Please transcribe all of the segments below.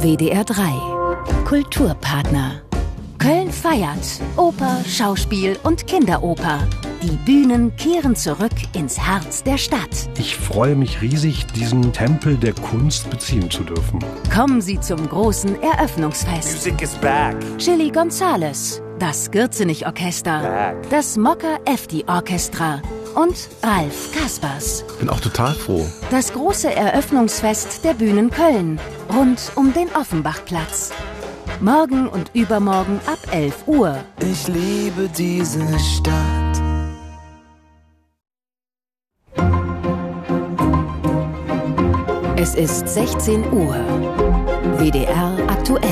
WDR 3 Kulturpartner. Köln feiert Oper, Schauspiel und Kinderoper. Die Bühnen kehren zurück ins Herz der Stadt. Ich freue mich riesig, diesen Tempel der Kunst beziehen zu dürfen. Kommen Sie zum großen Eröffnungsfest. Music is back. Chili Gonzales, das Gürzenich-Orchester, das Mokka-Efti-Orchestra und Ralf Kaspers. Ich bin auch total froh. Das große Eröffnungsfest der Bühnen Köln rund um den Offenbachplatz. Morgen und übermorgen ab 11 Uhr. Ich liebe diese Stadt. Es ist 16 Uhr. WDR aktuell.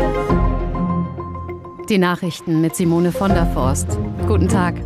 Die Nachrichten mit Simone von der Forst. Guten Tag.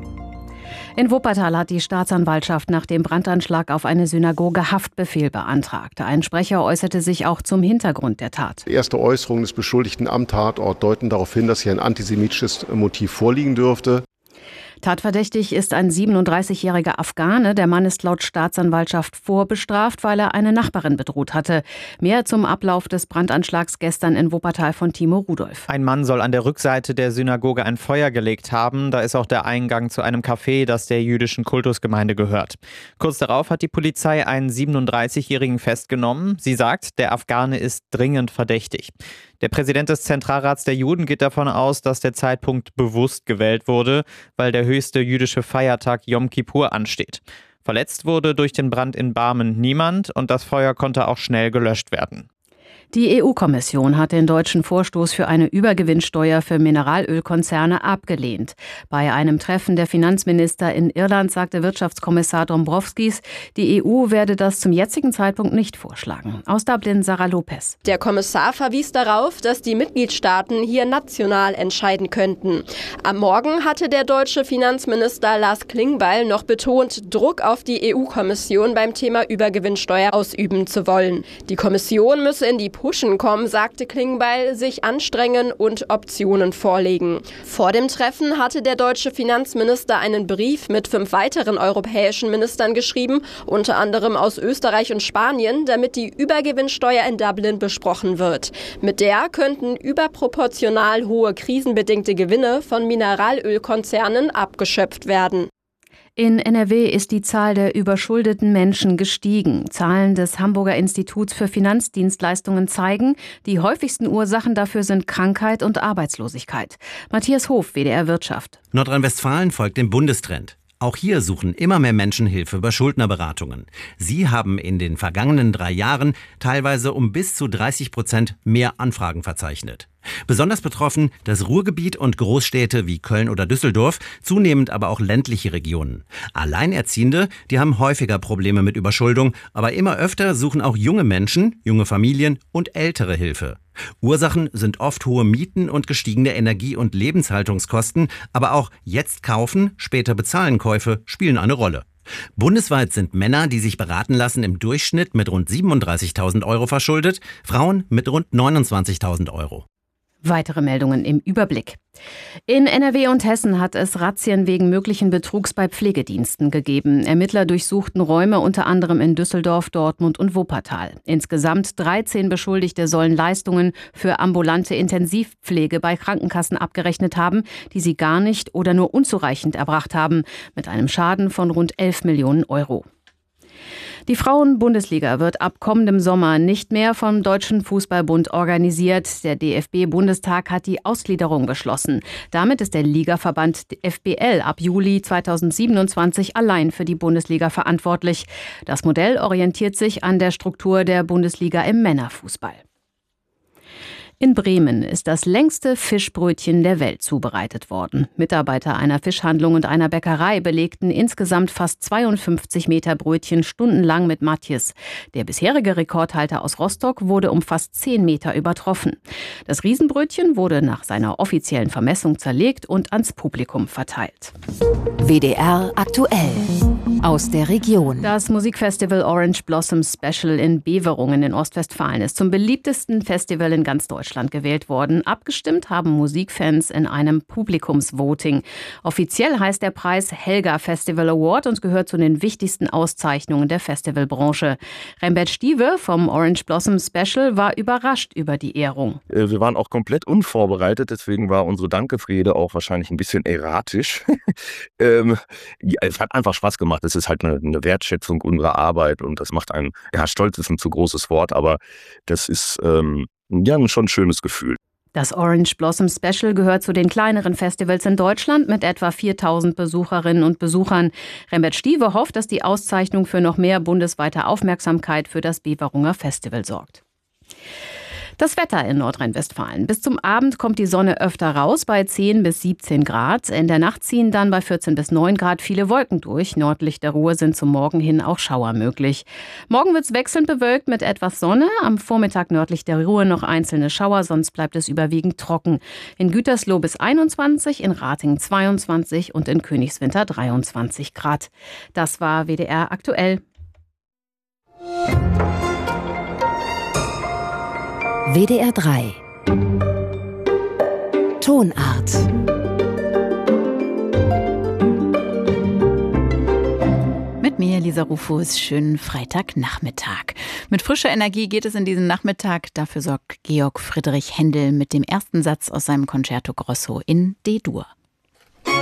In Wuppertal hat die Staatsanwaltschaft nach dem Brandanschlag auf eine Synagoge Haftbefehl beantragt. Ein Sprecher äußerte sich auch zum Hintergrund der Tat. Erste Äußerungen des Beschuldigten am Tatort deuten darauf hin, dass hier ein antisemitisches Motiv vorliegen dürfte. Tatverdächtig ist ein 37-jähriger Afghane. Der Mann ist laut Staatsanwaltschaft vorbestraft, weil er eine Nachbarin bedroht hatte. Mehr zum Ablauf des Brandanschlags gestern in Wuppertal von Timo Rudolph. Ein Mann soll an der Rückseite der Synagoge ein Feuer gelegt haben. Da ist auch der Eingang zu einem Café, das der jüdischen Kultusgemeinde gehört. Kurz darauf hat die Polizei einen 37-jährigen festgenommen. Sie sagt, der Afghane ist dringend verdächtig. Der Präsident des Zentralrats der Juden geht davon aus, dass der Zeitpunkt bewusst gewählt wurde, weil der höchste jüdische Feiertag Yom Kippur ansteht. Verletzt wurde durch den Brand in Barmen niemand und das Feuer konnte auch schnell gelöscht werden. Die EU-Kommission hat den deutschen Vorstoß für eine Übergewinnsteuer für Mineralölkonzerne abgelehnt. Bei einem Treffen der Finanzminister in Irland sagte Wirtschaftskommissar Dombrovskis, die EU werde das zum jetzigen Zeitpunkt nicht vorschlagen. Aus Dublin Sarah Lopez. Der Kommissar verwies darauf, dass die Mitgliedstaaten hier national entscheiden könnten. Am Morgen hatte der deutsche Finanzminister Lars Klingbeil noch betont, Druck auf die EU-Kommission beim Thema Übergewinnsteuer ausüben zu wollen. Die Kommission müsse in die Puschen kommen, sagte Klingbeil, sich anstrengen und Optionen vorlegen. Vor dem Treffen hatte der deutsche Finanzminister einen Brief mit 5 weiteren europäischen Ministern geschrieben, unter anderem aus Österreich und Spanien, damit die Übergewinnsteuer in Dublin besprochen wird. Mit der könnten überproportional hohe krisenbedingte Gewinne von Mineralölkonzernen abgeschöpft werden. In NRW ist die Zahl der überschuldeten Menschen gestiegen. Zahlen des Hamburger Instituts für Finanzdienstleistungen zeigen, die häufigsten Ursachen dafür sind Krankheit und Arbeitslosigkeit. Matthias Hof, WDR Wirtschaft. Nordrhein-Westfalen folgt dem Bundestrend. Auch hier suchen immer mehr Menschen Hilfe bei Schuldnerberatungen. Sie haben in den vergangenen 3 Jahren teilweise um bis zu 30% mehr Anfragen verzeichnet. Besonders betroffen das Ruhrgebiet und Großstädte wie Köln oder Düsseldorf, zunehmend aber auch ländliche Regionen. Alleinerziehende, die haben häufiger Probleme mit Überschuldung, aber immer öfter suchen auch junge Menschen, junge Familien und Ältere Hilfe. Ursachen sind oft hohe Mieten und gestiegene Energie- und Lebenshaltungskosten, aber auch jetzt kaufen, später bezahlen Käufe spielen eine Rolle. Bundesweit sind Männer, die sich beraten lassen, im Durchschnitt mit rund 37.000 Euro verschuldet, Frauen mit rund 29.000 Euro. Weitere Meldungen im Überblick. In NRW und Hessen hat es Razzien wegen möglichen Betrugs bei Pflegediensten gegeben. Ermittler durchsuchten Räume unter anderem in Düsseldorf, Dortmund und Wuppertal. Insgesamt 13 Beschuldigte sollen Leistungen für ambulante Intensivpflege bei Krankenkassen abgerechnet haben, die sie gar nicht oder nur unzureichend erbracht haben, mit einem Schaden von rund 11 Millionen Euro. Die Frauen-Bundesliga wird ab kommendem Sommer nicht mehr vom Deutschen Fußballbund organisiert. Der DFB-Bundestag hat die Ausgliederung beschlossen. Damit ist der Ligaverband FBL ab Juli 2027 allein für die Bundesliga verantwortlich. Das Modell orientiert sich an der Struktur der Bundesliga im Männerfußball. In Bremen ist das längste Fischbrötchen der Welt zubereitet worden. Mitarbeiter einer Fischhandlung und einer Bäckerei belegten insgesamt fast 52 Meter Brötchen stundenlang mit Matjes. Der bisherige Rekordhalter aus Rostock wurde um fast 10 Meter übertroffen. Das Riesenbrötchen wurde nach seiner offiziellen Vermessung zerlegt und ans Publikum verteilt. WDR aktuell. aus der Region. Das Musikfestival Orange Blossom Special in Beverungen in Ostwestfalen ist zum beliebtesten Festival in ganz Deutschland gewählt worden. Abgestimmt haben Musikfans in einem Publikumsvoting. Offiziell heißt der Preis Helga Festival Award und gehört zu den wichtigsten Auszeichnungen der Festivalbranche. Rembert Stive vom Orange Blossom Special war überrascht über die Ehrung. Wir waren auch komplett unvorbereitet, deswegen war unsere Dankesrede auch wahrscheinlich ein bisschen erratisch. Es hat einfach Spaß gemacht. Es ist halt eine Wertschätzung unserer Arbeit und das macht einen, stolz ist ein zu großes Wort, aber das ist schon ein schönes Gefühl. Das Orange Blossom Special gehört zu den kleineren Festivals in Deutschland mit etwa 4.000 Besucherinnen und Besuchern. Rembert Stive hofft, dass die Auszeichnung für noch mehr bundesweite Aufmerksamkeit für das Beverunger Festival sorgt. Das Wetter in Nordrhein-Westfalen. Bis zum Abend kommt die Sonne öfter raus bei 10 bis 17 Grad. In der Nacht ziehen dann bei 14 bis 9 Grad viele Wolken durch. Nördlich der Ruhr sind zum Morgen hin auch Schauer möglich. Morgen wird es wechselnd bewölkt mit etwas Sonne. Am Vormittag nördlich der Ruhr noch einzelne Schauer, sonst bleibt es überwiegend trocken. In Gütersloh bis 21, in Ratingen 22 und in Königswinter 23 Grad. Das war WDR aktuell. WDR 3 Tonart. Mit mir, Lisa Rufus, schönen Freitagnachmittag. Mit frischer Energie geht es in diesen Nachmittag. Dafür sorgt Georg Friedrich Händel mit dem ersten Satz aus seinem Concerto Grosso in D-Dur.